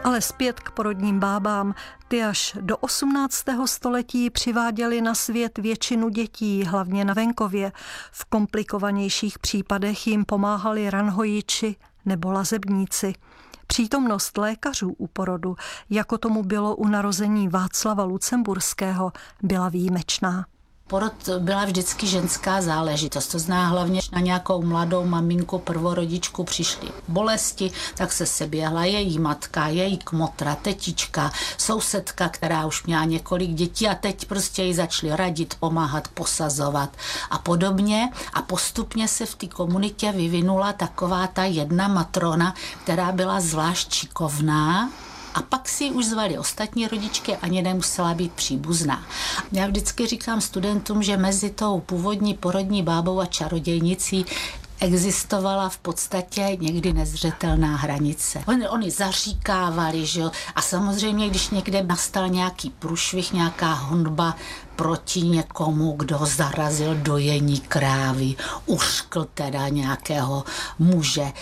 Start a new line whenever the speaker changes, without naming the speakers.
Ale zpět k porodním bábám. Ty až do 18. století přiváděly na svět většinu dětí, hlavně na venkově. V komplikovanějších případech jim pomáhali ranhojiči nebo lazebníci. Přítomnost lékařů u porodu, jako tomu bylo u narození Václava Lucemburského, byla výjimečná.
Porod byla vždycky ženská záležitost, to zná hlavně na nějakou mladou maminku, prvorodičku přišly bolesti, tak se seběhla její matka, její kmotra, tetička, sousedka, která už měla několik dětí a teď prostě jí začali radit, pomáhat, posazovat a podobně. A postupně se v té komunitě vyvinula taková ta jedna matrona, která byla zvlášť šikovná. A pak si už zvali ostatní rodičky, ani nemusela být příbuzná. Já vždycky říkám studentům, že mezi tou původní porodní bábou a čarodějnicí existovala v podstatě někdy nezřetelná hranice. Oni zaříkávali, že jo? A samozřejmě, když někde nastal nějaký průšvih, nějaká honba proti někomu, kdo zarazil dojení krávy, uřkl teda nějakého muže,